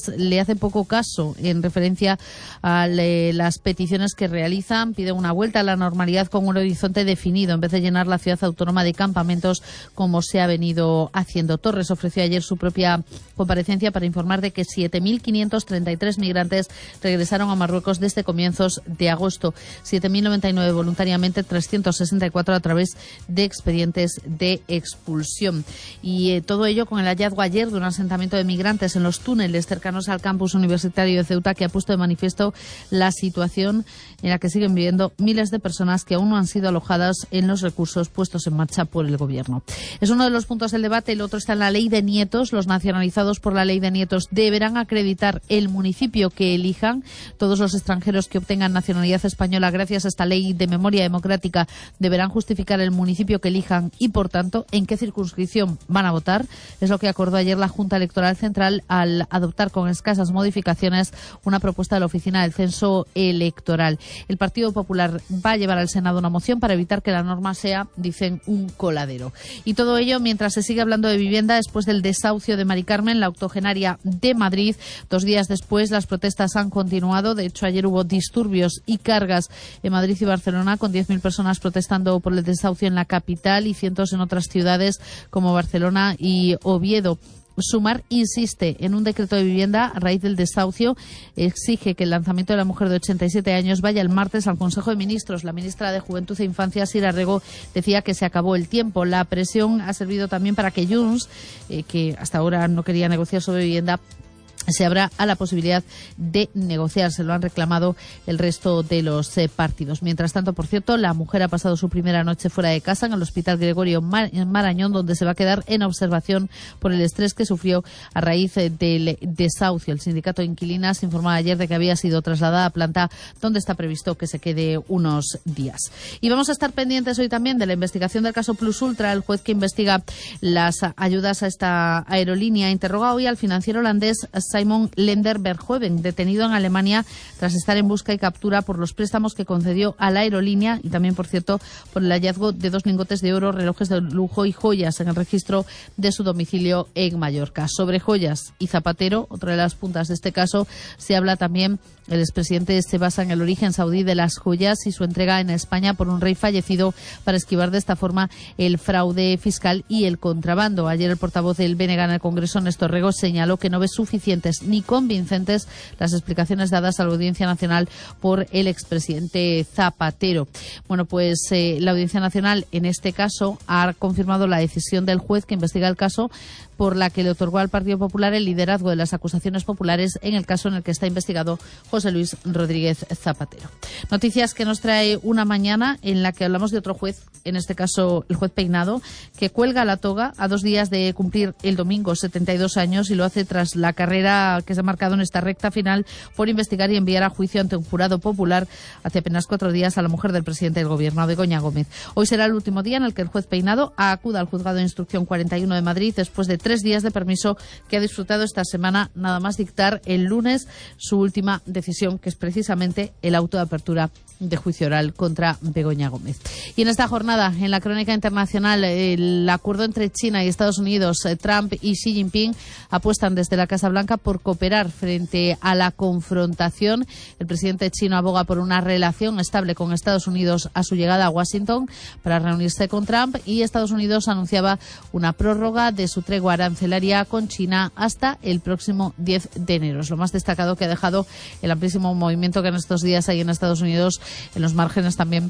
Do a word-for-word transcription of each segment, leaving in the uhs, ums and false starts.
le hace poco caso en referencia a le, las peticiones que realizan. Pide una vuelta a la normalidad con un horizonte definido en vez de llenar la ciudad autónoma de campamentos como se ha venido haciendo. Torres ofreció ayer su propia comparecencia para informar de que siete mil quinientos treinta y tres migrantes regresaron a Marruecos desde comienzos de agosto, siete mil noventa y nueve voluntariamente, trescientos sesenta y cuatro a través de expedientes de expulsión. Y eh, todo ello con el hallazgo ayer de un asentamiento de migrantes en los túneles cercanos al campus universitario de Ceuta, que ha puesto de manifiesto la situación en la que siguen viviendo miles de personas que aún no han sido alojadas en los recursos puestos en marcha por el Gobierno. Es uno de los puntos del debate. El otro está en la ley de nietos. Los nacionalizados por la ley de nietos deberán acreditar el municipio que elijan. Todos los extranjeros que obtengan nacionalidad española gracias a esta ley de memoria democrática deberán justificar el municipio que elijan y, por tanto, en qué circunscripción van a votar. Es lo que acordó ayer la Junta Electoral Central al adoptar con escasas modificaciones una propuesta de la Oficina del Censo Electoral. El Partido Popular va a llevar al Senado una moción para evitar que la norma sea, dicen, un coladero. Y todo ello mientras se sigue hablando de vivienda después del desahucio de Mari Carmen, la octogenaria de Madrid. Dos días después las protestas han continuado. De hecho, ayer hubo disturbios y cargas en Madrid y Barcelona, con diez mil personas protestando por el desahucio en la capital y cientos en otras ciudades como Barcelona y Oviedo. Sumar insiste en un decreto de vivienda a raíz del desahucio. Exige que el lanzamiento de la mujer de ochenta y siete años vaya el martes al Consejo de Ministros. La ministra de Juventud e Infancia, Sira Rego, decía que se acabó el tiempo. La presión ha servido también para que Junts, eh, que hasta ahora no quería negociar sobre vivienda, se abra a la posibilidad de negociar. Se lo han reclamado el resto de los eh, partidos. Mientras tanto, por cierto, la mujer ha pasado su primera noche fuera de casa en el Hospital Gregorio Mar- Marañón, donde se va a quedar en observación por el estrés que sufrió a raíz eh, del desahucio. El sindicato de inquilinas informaba ayer de que había sido trasladada a planta, donde está previsto que se quede unos días. Y vamos a estar pendientes hoy también de la investigación del caso Plus Ultra. El juez que investiga las ayudas a esta aerolínea interroga hoy al financiero holandés Simon Lender Verhoeven, detenido en Alemania tras estar en busca y captura por los préstamos que concedió a la aerolínea y también, por cierto, por el hallazgo de dos lingotes de oro, relojes de lujo y joyas en el registro de su domicilio en Mallorca. Sobre joyas y Zapatero, otra de las puntas de este caso, se habla también. El expresidente se basa en el origen saudí de las joyas y su entrega en España por un rey fallecido para esquivar de esta forma el fraude fiscal y el contrabando. Ayer el portavoz del B N G en el Congreso, Néstor Rego, señaló que no ve suficientes ni convincentes las explicaciones dadas a la Audiencia Nacional por el expresidente Zapatero. Bueno, pues eh, la Audiencia Nacional en este caso ha confirmado la decisión del juez que investiga el caso, por la que le otorgó al Partido Popular el liderazgo de las acusaciones populares en el caso en el que está investigado José Luis Rodríguez Zapatero. Noticias que nos trae una mañana en la que hablamos de otro juez, en este caso el juez Peinado, que cuelga la toga a dos días de cumplir el domingo setenta y dos años, y lo hace tras la carrera que se ha marcado en esta recta final por investigar y enviar a juicio ante un jurado popular hace apenas cuatro días a la mujer del presidente del Gobierno, Begoña Gómez. Hoy será el último día en el que el juez Peinado acuda al juzgado de instrucción cuarenta y uno de Madrid después de tres días de permiso que ha disfrutado esta semana, nada más dictar el lunes su última decisión, que es precisamente el auto de apertura de juicio oral contra Begoña Gómez. Y en esta jornada, en la crónica internacional, el acuerdo entre China y Estados Unidos, Trump y Xi Jinping apuestan desde la Casa Blanca por cooperar frente a la confrontación. El presidente chino aboga por una relación estable con Estados Unidos a su llegada a Washington para reunirse con Trump, y Estados Unidos anunciaba una prórroga de su tregua arancelaria con China hasta el próximo diez de enero. Es lo más destacado que ha dejado el amplísimo movimiento que en estos días hay en Estados Unidos, en los márgenes también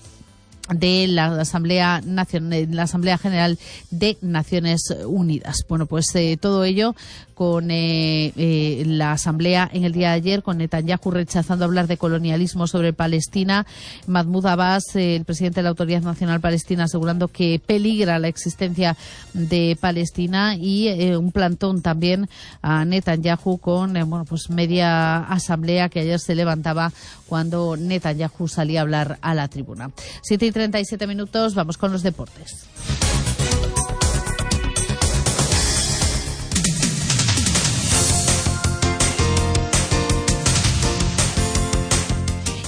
de la Asamblea Nacional, la Asamblea General de Naciones Unidas. Bueno, pues eh, todo ello con eh, eh, la Asamblea en el día de ayer, con Netanyahu rechazando hablar de colonialismo sobre Palestina, Mahmoud Abbas, eh, el presidente de la Autoridad Nacional Palestina, asegurando que peligra la existencia de Palestina, y eh, un plantón también a Netanyahu con eh, bueno, pues media asamblea que ayer se levantaba cuando Netanyahu salía a hablar a la tribuna. Siete y treinta y siete minutos, vamos con los deportes.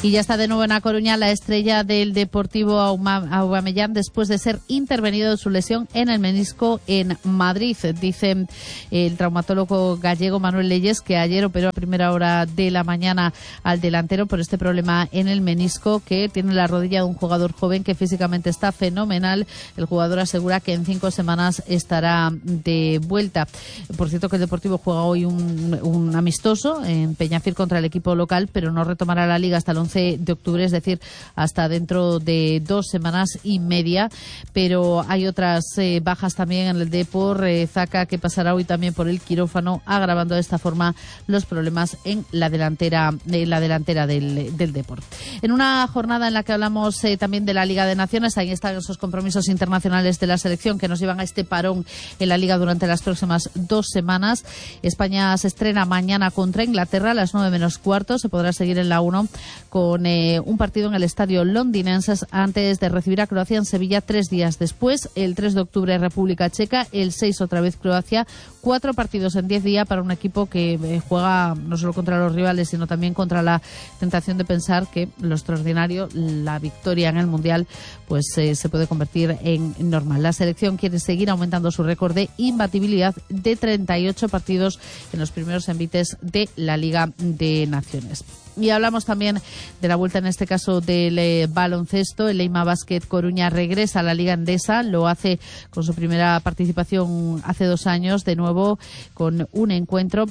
Y ya está de nuevo en A Coruña la estrella del Deportivo Aubameyang después de ser intervenido de su lesión en el menisco en Madrid. Dice el traumatólogo gallego Manuel Leyes que ayer operó a primera hora de la mañana al delantero por este problema en el menisco que tiene la rodilla de un jugador joven que físicamente está fenomenal. El jugador asegura que en cinco semanas estará de vuelta. Por cierto que el Deportivo juega hoy un, un amistoso en Peñafil contra el equipo local, pero no retomará la liga hasta el once de octubre, es decir, hasta dentro de dos semanas y media. Pero hay otras eh, bajas también en el Depor. Eh, Zaca, que pasará hoy también por el quirófano, agravando de esta forma los problemas en la delantera, en la delantera del, del Depor. En una jornada en la que hablamos eh, también de la Liga de Naciones, ahí están esos compromisos internacionales de la selección que nos llevan a este parón en la Liga durante las próximas dos semanas. España se estrena mañana contra Inglaterra a las nueve menos cuarto. Se podrá seguir en la uno con eh, un partido en el estadio londinenses antes de recibir a Croacia en Sevilla tres días después. El tres de octubre República Checa, el seis otra vez Croacia. Cuatro partidos en diez días para un equipo que eh, juega no solo contra los rivales, sino también contra la tentación de pensar que lo extraordinario, la victoria en el Mundial, pues eh, se puede convertir en normal. La selección quiere seguir aumentando su récord de imbatibilidad de treinta y ocho partidos en los primeros envites de la Liga de Naciones. Y hablamos también de la vuelta, en este caso, del eh, baloncesto. El Leima Basket Coruña regresa a la Liga Endesa. Lo hace con su primera participación hace dos años, de nuevo con un encuentro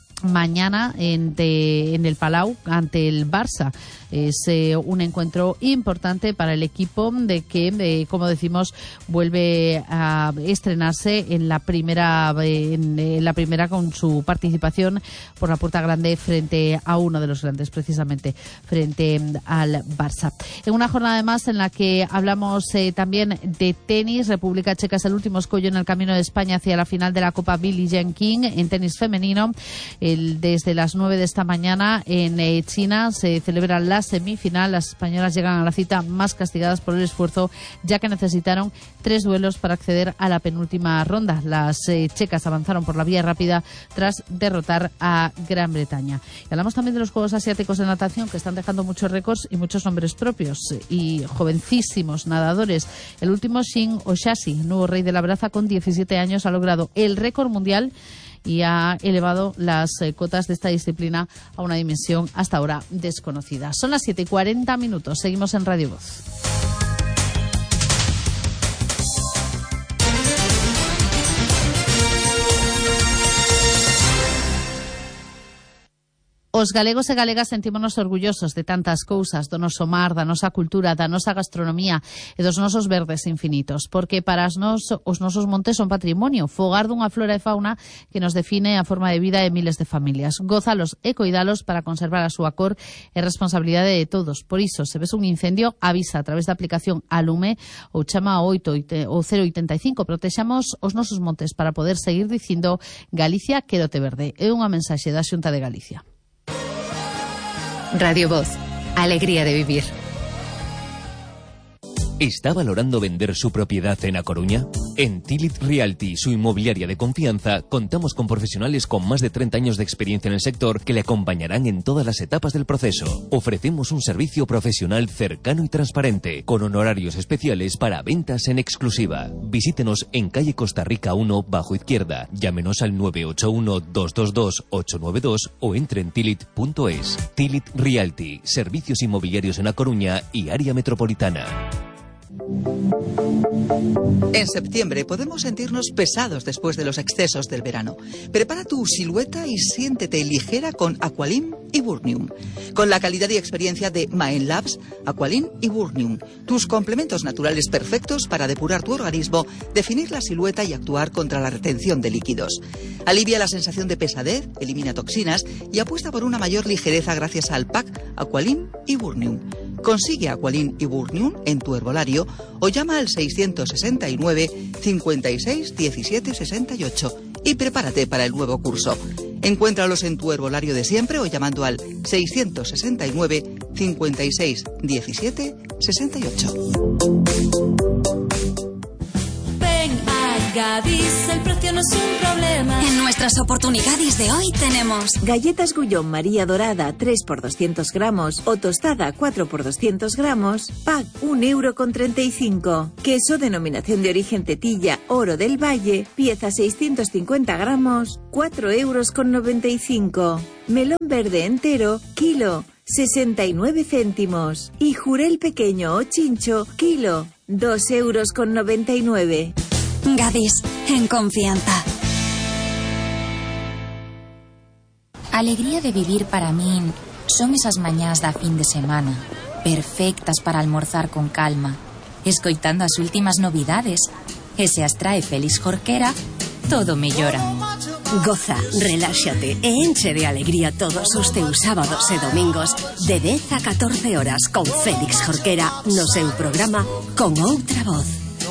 mañana en, de, en el Palau ante el Barça. Es eh, un encuentro importante para el equipo de que, eh, como decimos, vuelve a estrenarse en la primera en, en la primera con su participación por la puerta grande frente a uno de los grandes, precisamente frente al Barça. En una jornada además en la que hablamos eh, también de tenis. República Checa es el último escollo en el camino de España hacia la final de la Copa Billie Jean King en tenis femenino. El, desde las nueve de esta mañana en eh, China se celebra la semifinal. Las españolas llegan a la cita más castigadas por el esfuerzo, ya que necesitaron tres duelos para acceder a la penúltima ronda. Las eh, checas avanzaron por la vía rápida tras derrotar a Gran Bretaña. Y hablamos también de los Juegos Asiáticos de Natación, que están dejando muchos récords y muchos nombres propios y jovencísimos nadadores. El último, Shin Oshashi, nuevo rey de la braza con diecisiete años, ha logrado el récord mundial y ha elevado las eh, cotas de esta disciplina a una dimensión hasta ahora desconocida. Son las siete y cuarenta minutos. Seguimos en Radio Voz. Os galegos e galegas sentímonos orgullosos de tantas cousas, do noso mar, da nosa cultura, da nosa gastronomía e dos nosos verdes infinitos, porque para as nos, os nosos montes son patrimonio, fogar dunha flora e fauna que nos define a forma de vida de miles de familias. Gózalos e coidalos para conservar a súa cor e responsabilidade de todos. Por iso, se ves un incendio, avisa a través da aplicación Alume ou chama ao oito ou cero oitenta e cinco. Protexamos os nosos montes para poder seguir dicindo Galicia quérote verde. É unha mensaxe da Xunta de Galicia. Radio Voz, alegría de vivir. ¿Está valorando vender su propiedad en A Coruña? En Tilit Realty, su inmobiliaria de confianza, contamos con profesionales con más de treinta años de experiencia en el sector que le acompañarán en todas las etapas del proceso. Ofrecemos un servicio profesional cercano y transparente, con honorarios especiales para ventas en exclusiva. Visítenos en calle Costa Rica uno, bajo izquierda. Llámenos al nueve ocho uno, dos dos dos, ocho nueve dos o entre en tilit punto es. Tilit Realty, servicios inmobiliarios en A Coruña y área metropolitana. En septiembre podemos sentirnos pesados después de los excesos del verano. Prepara tu silueta y siéntete ligera con Aqualim y Burnium. Con la calidad y experiencia de Maen Labs, Aqualim y Burnium, tus complementos naturales perfectos para depurar tu organismo, definir la silueta y actuar contra la retención de líquidos. Alivia la sensación de pesadez, elimina toxinas y apuesta por una mayor ligereza gracias al pack Aqualim y Burnium. Consigue Aqualim y Burnium en tu herbolario o llama al seiscientos sesenta y nueve, cincuenta y seis, diecisiete, sesenta y ocho y prepárate para el nuevo curso. Encuéntralos en tu herbolario de siempre o llamando al seiscientos sesenta y nueve, cincuenta y seis, diecisiete, sesenta y ocho. Ven a Gadis, el precio no es un problema. En nuestras oportunidades de hoy tenemos galletas Gullón María Dorada tres por doscientos gramos o tostada cuatro por doscientos gramos, pack un euro con treinta y cinco. Queso denominación de origen Tetilla Oro del Valle, pieza seiscientos cincuenta gramos, cuatro euros con noventa y cinco. Melón verde entero, kilo, sesenta y nueve céntimos. Y jurel pequeño o chincho, kilo, dos euros con noventa y nueve. Gadis, en confianza. Alegría de vivir para min son esas mañás da fin de semana, perfectas para almorzar con calma, escoitando as últimas novidades. E se as trae Félix Jorquera, todo mellora. Goza, reláxate e enche de alegría todos os teus sábados e domingos de dez a catorce horas con Félix Jorquera no seu programa Con Outra Voz.